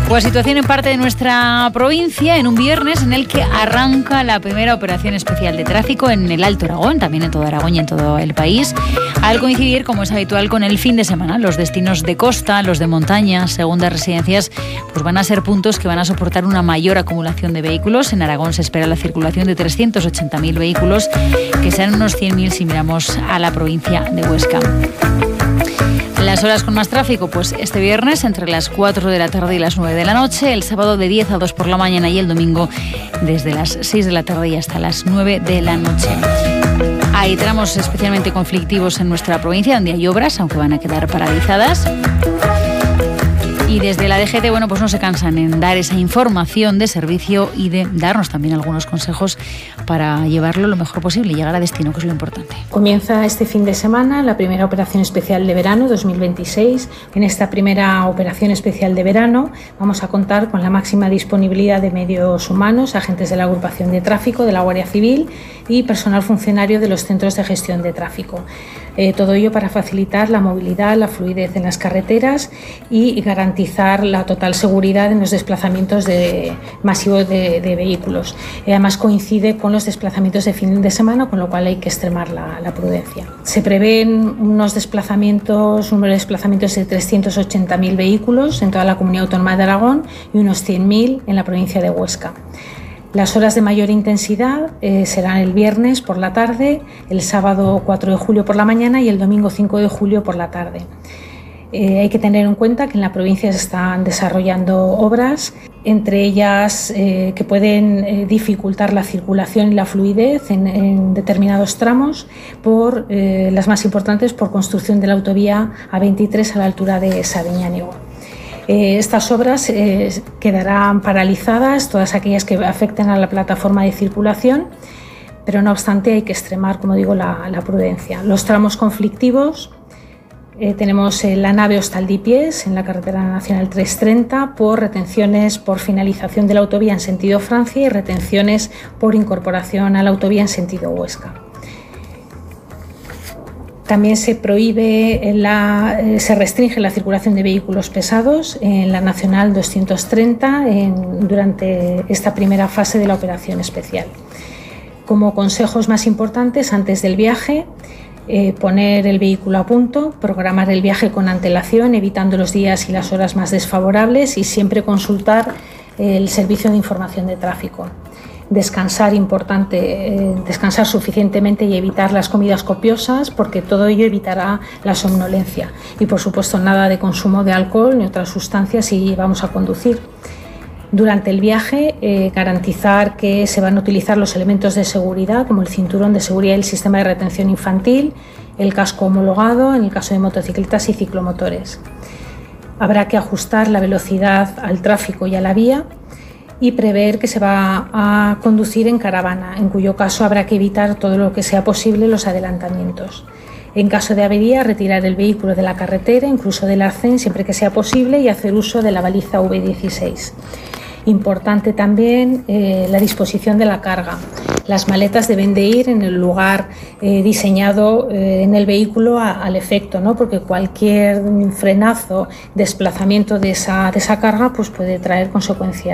Pues situación en parte de nuestra provincia en un viernes en el que arranca la primera operación especial de tráfico en el Alto Aragón, también en todo Aragón y en todo el país, al coincidir, como es habitual, con el fin de semana. Los destinos de costa, los de montaña, segundas residencias, pues van a ser puntos que van a soportar una mayor acumulación de vehículos. En Aragón se espera la circulación de 380.000 vehículos, que serán unos 100.000 si miramos a la provincia de Huesca. Las horas con más tráfico, pues este viernes entre las 4 de la tarde y las 9 de la noche, el sábado de 10 a 2 por la mañana y el domingo desde las 6 de la tarde y hasta las 9 de la noche. Hay tramos especialmente conflictivos en nuestra provincia donde hay obras, aunque van a quedar paralizadas. Y desde la DGT, bueno, pues no se cansan en dar esa información de servicio y de darnos también algunos consejos para llevarlo lo mejor posible y llegar a destino, que es lo importante. Comienza este fin de semana la primera operación especial de verano 2026. En esta primera operación especial de verano vamos a contar con la máxima disponibilidad de medios humanos, agentes de la agrupación de tráfico, de la Guardia Civil y personal funcionario de los centros de gestión de tráfico. Todo ello para facilitar la movilidad, la fluidez en las carreteras y garantizar la total seguridad en los desplazamientos masivos de vehículos. Además coincide con los desplazamientos de fin de semana, con lo cual hay que extremar la prudencia. Se prevén un número de desplazamientos de 380.000 vehículos en toda la Comunidad Autónoma de Aragón y unos 100.000 en la provincia de Huesca. Las horas de mayor intensidad serán el viernes por la tarde, el sábado 4 de julio por la mañana y el domingo 5 de julio por la tarde. Hay que tener en cuenta que en la provincia se están desarrollando obras, entre ellas que pueden dificultar la circulación y la fluidez en determinados tramos, las más importantes por construcción de la autovía A23 a la altura de Sabiñánigo. Estas obras quedarán paralizadas, todas aquellas que afecten a la plataforma de circulación, pero no obstante hay que extremar, como digo, la prudencia. Los tramos conflictivos, tenemos la nave Hostaldipiés en la carretera nacional 330 por retenciones por finalización de la autovía en sentido Francia y retenciones por incorporación a la autovía en sentido Huesca. También se restringe la circulación de vehículos pesados en la Nacional 230 durante esta primera fase de la operación especial. Como consejos más importantes, antes del viaje, poner el vehículo a punto, programar el viaje con antelación, evitando los días y las horas más desfavorables y siempre consultar el servicio de información de tráfico. Descansar, importante, descansar suficientemente y evitar las comidas copiosas, porque todo ello evitará la somnolencia. Y por supuesto nada de consumo de alcohol ni otras sustancias si vamos a conducir. Durante el viaje, garantizar que se van a utilizar los elementos de seguridad como el cinturón de seguridad y el sistema de retención infantil, el casco homologado en el caso de motocicletas y ciclomotores. Habrá que ajustar la velocidad al tráfico y a la vía y prever que se va a conducir en caravana, en cuyo caso habrá que evitar todo lo que sea posible los adelantamientos. En caso de avería, retirar el vehículo de la carretera, incluso del arcén, siempre que sea posible, y hacer uso de la baliza V16. Importante también la disposición de la carga. Las maletas deben de ir en el lugar diseñado en el vehículo al efecto, ¿no? Porque cualquier frenazo, desplazamiento de esa carga, pues puede traer consecuencias